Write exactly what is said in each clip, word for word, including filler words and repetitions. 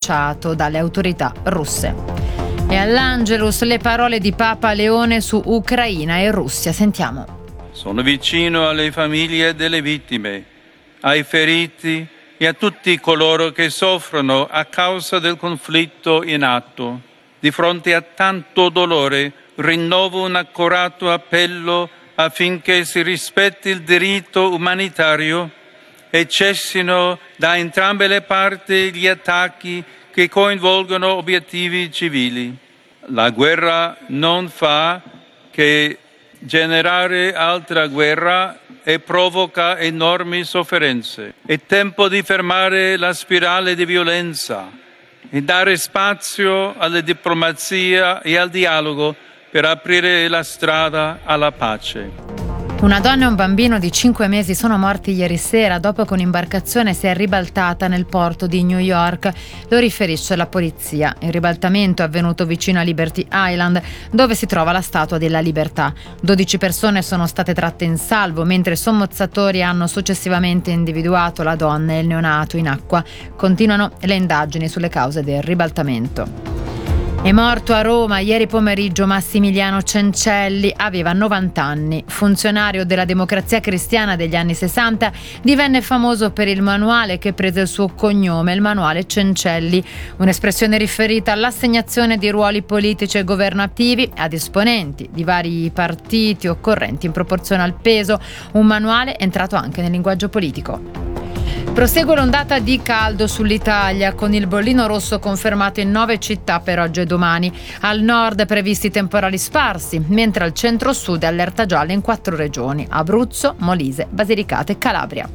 rilasciato dalle autorità russe. E all'Angelus le parole di Papa Leone su Ucraina e Russia. Sentiamo. Sono vicino alle famiglie delle vittime, ai feriti e a tutti coloro che soffrono a causa del conflitto in atto. Di fronte a tanto dolore rinnovo un accorato appello affinché si rispetti il diritto umanitario e cessino da entrambe le parti gli attacchi che coinvolgono obiettivi civili. La guerra non fa che generare altra guerra e provoca enormi sofferenze. È tempo di fermare la spirale di violenza e dare spazio alla diplomazia e al dialogo per aprire la strada alla pace. Una donna e un bambino di cinque mesi sono morti ieri sera dopo che un'imbarcazione si è ribaltata nel porto di New York. Lo riferisce la polizia. Il ribaltamento è avvenuto vicino a Liberty Island, dove si trova la Statua della Libertà. dodici persone sono state tratte in salvo, mentre i sommozzatori hanno successivamente individuato la donna e il neonato in acqua. Continuano le indagini sulle cause del ribaltamento. È morto a Roma ieri pomeriggio Massimiliano Cencelli, aveva novanta anni. Funzionario della Democrazia Cristiana degli anni sessanta, divenne famoso per il manuale che prese il suo cognome, il manuale Cencelli, un'espressione riferita all'assegnazione di ruoli politici e governativi ad esponenti di vari partiti occorrenti in proporzione al peso, un manuale entrato anche nel linguaggio politico. Prosegue l'ondata di caldo sull'Italia con il bollino rosso confermato in nove città per oggi e domani. Al nord previsti temporali sparsi, mentre al centro-sud allerta gialla in quattro regioni: Abruzzo, Molise, Basilicata e Calabria.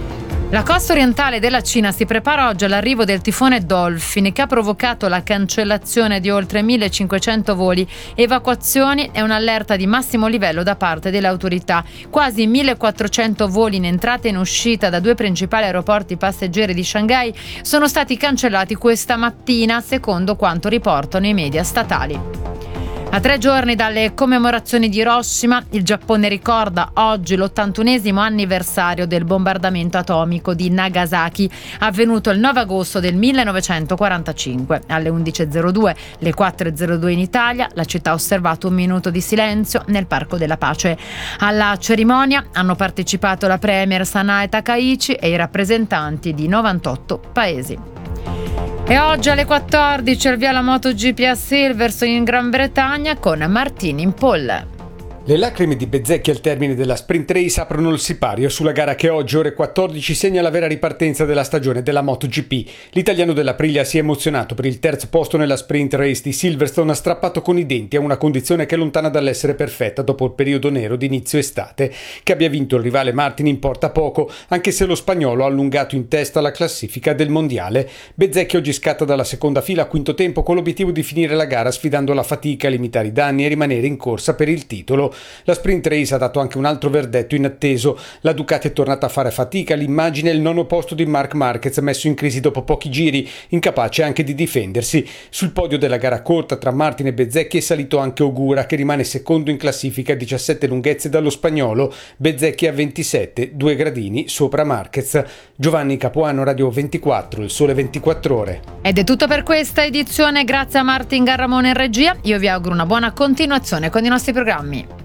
La costa orientale della Cina si prepara oggi all'arrivo del tifone Dolphin, che ha provocato la cancellazione di oltre millecinquecento voli, evacuazioni e un'allerta di massimo livello da parte delle autorità. Quasi millequattrocento voli in entrata e in uscita da due principali aeroporti passeggeri di Shanghai sono stati cancellati questa mattina, secondo quanto riportano i media statali. A tre giorni dalle commemorazioni di Hiroshima, il Giappone ricorda oggi l'ottantunesimo anniversario del bombardamento atomico di Nagasaki, avvenuto il nove agosto del millenovecentoquarantacinque. Alle undici e zero due, le quattro e zero due in Italia, la città ha osservato un minuto di silenzio nel Parco della Pace. Alla cerimonia hanno partecipato la premier Sanae Takaichi e i rappresentanti di novantotto paesi. E oggi alle quattordici il via la MotoGP a Silverstone in Gran Bretagna con Martin in pole. Le lacrime di Bezzecchi al termine della sprint race aprono il sipario sulla gara che oggi ore quattordici segna la vera ripartenza della stagione della MotoGP. L'italiano dell'Aprilia si è emozionato per il terzo posto nella sprint race di Silverstone, ha strappato con i denti a una condizione che è lontana dall'essere perfetta dopo il periodo nero di inizio estate. Che abbia vinto il rivale Martin importa poco, anche se lo spagnolo ha allungato in testa la classifica del mondiale. Bezzecchi oggi scatta dalla seconda fila a quinto tempo con l'obiettivo di finire la gara sfidando la fatica, limitare i danni e rimanere in corsa per il titolo. La sprint race ha dato anche un altro verdetto inatteso. La Ducati è tornata a fare fatica, l'immagine è il nono posto di Marc Marquez, messo in crisi dopo pochi giri, incapace anche di difendersi. Sul podio della gara corta tra Martin e Bezzecchi è salito anche Ogura, che rimane secondo in classifica a diciassette lunghezze dallo spagnolo. Bezzecchi a ventisette, due gradini sopra Marquez. Giovanni Capuano, Radio ventiquattro, il Sole ventiquattro Ore. Ed è tutto per questa edizione, grazie a Martin Garramone in regia. Io vi auguro una buona continuazione con i nostri programmi.